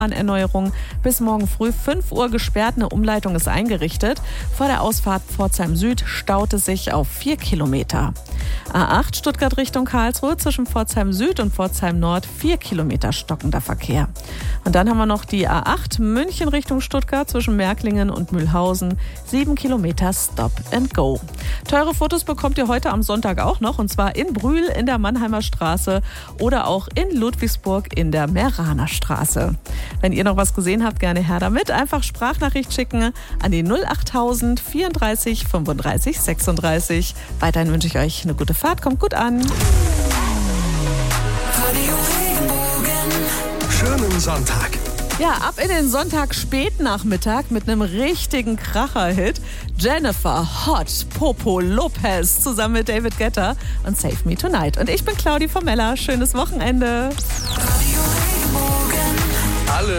Erneuerung. Bis morgen früh 5 Uhr gesperrt, eine Umleitung ist eingerichtet. Vor der Ausfahrt Pforzheim Süd staut es sich auf 4 Kilometer. A8 Stuttgart Richtung Karlsruhe zwischen Pforzheim Süd und Pforzheim Nord 4 Kilometer stockender Verkehr. Und dann haben wir noch die A8 München Richtung Stuttgart zwischen Märklingen und Mühlhausen 7 Kilometer Stop and Go. Teure Fotos bekommt ihr heute am Sonntag auch noch, und zwar in Brühl in der Mannheimer Straße oder auch in Ludwigsburg in der Meraner Straße. Wenn ihr noch was gesehen habt, gerne her damit. Einfach Sprachnachricht schicken an die 08000 34 35 36. Weiterhin wünsche ich euch eine gute Fahrt. Kommt gut an. Schönen Sonntag. Ja, ab in den Sonntag Spätnachmittag mit einem richtigen Kracher-Hit. Jennifer Hot Popo Lopez zusammen mit David Guetta und Save Me Tonight. Und ich bin Claudi Formella. Schönes Wochenende.